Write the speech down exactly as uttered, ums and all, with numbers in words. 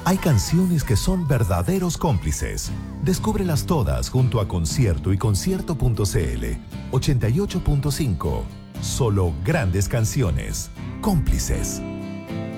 Hay canciones que son verdaderos cómplices. Descúbrelas todas junto a Concierto y concierto punto cl. ochenta y ocho punto cinco. Solo grandes canciones. Cómplices.